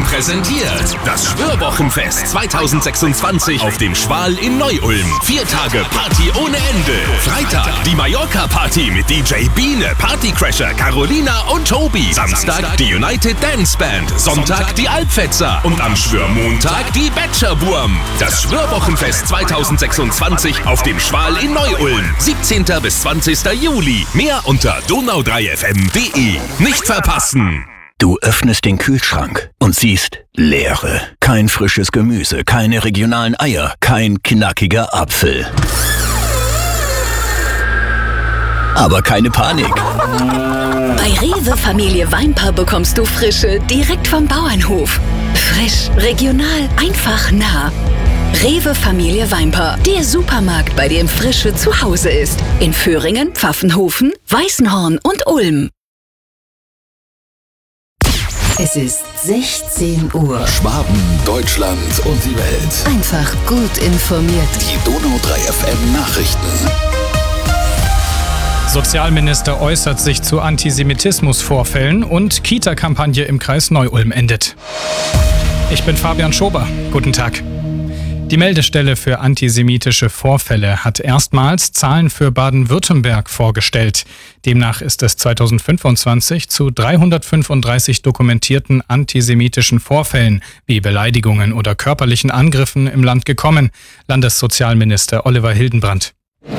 präsentiert das Schwörwochenfest 2026 auf dem Schwal in Neu-Ulm. 4 Tage Party ohne Ende. Freitag die Mallorca-Party mit DJ Biene, Partycrasher, Carolina und Tobi. Samstag die United Dance Band. Sonntag die Alpfetzer. Und am Schwörmontag die Betscherwurm. Das Schwörwochenfest 2026 auf dem Schwal in Neu-Ulm. 17. bis 20. Juli. Mehr unter donau3fm.de. Nicht verpassen! Du öffnest den Kühlschrank und siehst Leere. Kein frisches Gemüse, keine regionalen Eier, kein knackiger Apfel. Aber keine Panik. Bei Rewe Familie Weinper bekommst du Frische direkt vom Bauernhof. Frisch, regional, einfach nah. Rewe Familie Weinper, der Supermarkt, bei dem Frische zu Hause ist. In Föhringen, Pfaffenhofen, Weißenhorn und Ulm. Es ist 16 Uhr. Schwaben, Deutschland und die Welt. Einfach gut informiert. Die Donau3FM Nachrichten. Sozialminister äußert sich zu Antisemitismusvorfällen und Kita-Kampagne im Kreis Neu-Ulm endet. Ich bin Fabian Schober. Guten Tag. Die Meldestelle für antisemitische Vorfälle hat erstmals Zahlen für Baden-Württemberg vorgestellt. Demnach ist es 2025 zu 335 dokumentierten antisemitischen Vorfällen wie Beleidigungen oder körperlichen Angriffen im Land gekommen. Landessozialminister Oliver Hildenbrand.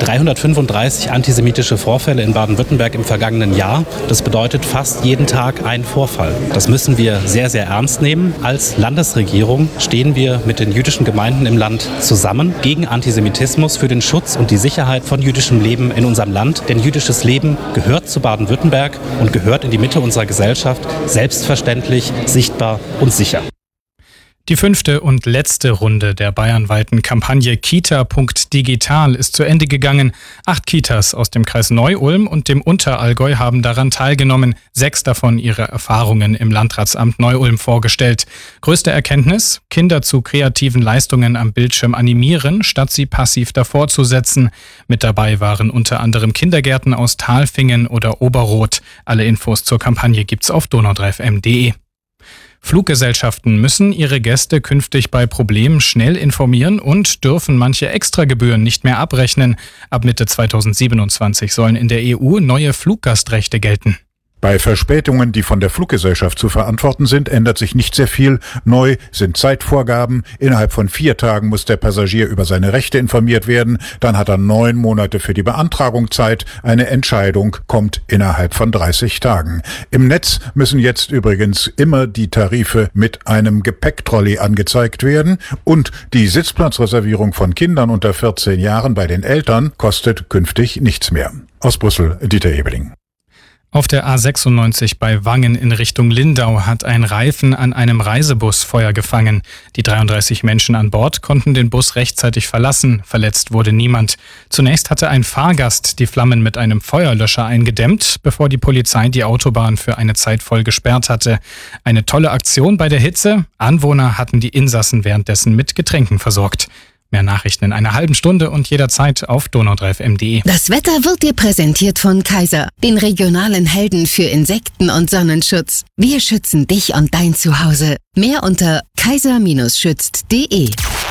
335 antisemitische Vorfälle in Baden-Württemberg im vergangenen Jahr. Das bedeutet fast jeden Tag ein Vorfall. Das müssen wir sehr, sehr ernst nehmen. Als Landesregierung stehen wir mit den jüdischen Gemeinden im Land zusammen gegen Antisemitismus, für den Schutz und die Sicherheit von jüdischem Leben in unserem Land. Denn jüdisches Leben gehört zu Baden-Württemberg und gehört in die Mitte unserer Gesellschaft, selbstverständlich, sichtbar und sicher. Die 5. und letzte Runde der bayernweiten Kampagne Kita.digital ist zu Ende gegangen. 8 Kitas aus dem Kreis Neu-Ulm und dem Unterallgäu haben daran teilgenommen. 6 davon ihre Erfahrungen im Landratsamt Neu-Ulm vorgestellt. Größte Erkenntnis: Kinder zu kreativen Leistungen am Bildschirm animieren, statt sie passiv davor zu setzen. Mit dabei waren unter anderem Kindergärten aus Talfingen oder Oberroth. Alle Infos zur Kampagne gibt's auf donau3fm.de. Fluggesellschaften müssen ihre Gäste künftig bei Problemen schnell informieren und dürfen manche Extragebühren nicht mehr abrechnen. Ab Mitte 2027 sollen in der EU neue Fluggastrechte gelten. Bei Verspätungen, die von der Fluggesellschaft zu verantworten sind, ändert sich nicht sehr viel. Neu sind Zeitvorgaben. Innerhalb von 4 Tagen muss der Passagier über seine Rechte informiert werden. Dann hat er 9 Monate für die Beantragung Zeit. Eine Entscheidung kommt innerhalb von 30 Tagen. Im Netz müssen jetzt übrigens immer die Tarife mit einem Gepäcktrolley angezeigt werden. Und die Sitzplatzreservierung von Kindern unter 14 Jahren bei den Eltern kostet künftig nichts mehr. Aus Brüssel, Dieter Ebeling. Auf der A96 bei Wangen in Richtung Lindau hat ein Reifen an einem Reisebus Feuer gefangen. Die 33 Menschen an Bord konnten den Bus rechtzeitig verlassen. Verletzt wurde niemand. Zunächst hatte ein Fahrgast die Flammen mit einem Feuerlöscher eingedämmt, bevor die Polizei die Autobahn für eine Zeit voll gesperrt hatte. Eine tolle Aktion bei der Hitze. Anwohner hatten die Insassen währenddessen mit Getränken versorgt. Mehr Nachrichten in einer halben Stunde und jederzeit auf donau3fm.de. Das Wetter wird dir präsentiert von Kaiser, den regionalen Helden für Insekten- und Sonnenschutz. Wir schützen dich und dein Zuhause. Mehr unter kaiser-schützt.de.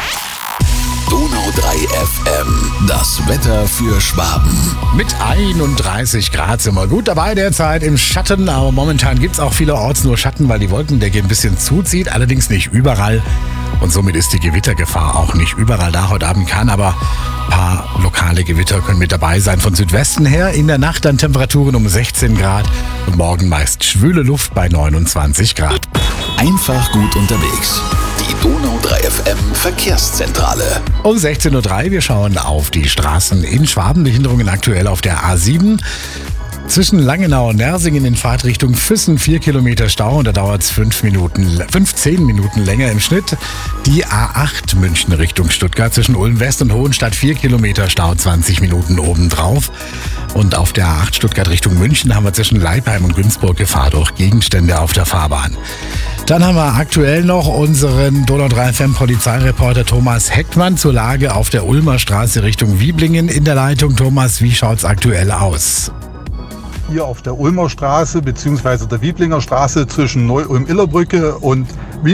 Donau3FM, das Wetter für Schwaben. Mit 31 Grad sind wir gut dabei derzeit im Schatten, aber momentan gibt es auch vielerorts nur Schatten, weil die Wolkendecke ein bisschen zuzieht, allerdings nicht überall. Und somit ist die Gewittergefahr auch nicht überall da. Heute Abend kann aber ein paar lokale Gewitter können mit dabei sein. Von Südwesten her in der Nacht dann Temperaturen um 16 Grad und morgen meist schwüle Luft bei 29 Grad. Einfach gut unterwegs. Die Donau3FM Verkehrszentrale. Um 16.03 Uhr, wir schauen auf die Straßen in Schwaben. Behinderungen aktuell auf der A7. Zwischen Langenau und Nersingen in Fahrtrichtung Füssen 4 Kilometer Stau und da dauert es 15 Minuten länger im Schnitt. Die A8 München Richtung Stuttgart zwischen Ulm West und Hohenstadt 4 Kilometer Stau, 20 Minuten obendrauf. Und auf der A8 Stuttgart Richtung München haben wir zwischen Leipheim und Günzburg Gefahr durch Gegenstände auf der Fahrbahn. Dann haben wir aktuell noch unseren Donau3FM Polizeireporter Thomas Heckmann zur Lage auf der Ulmer Straße Richtung Wieblingen in der Leitung. Thomas, wie schaut's aktuell aus? Hier auf der Ulmer Straße bzw. der Wieblinger Straße zwischen Neu-Ulm-Illerbrücke und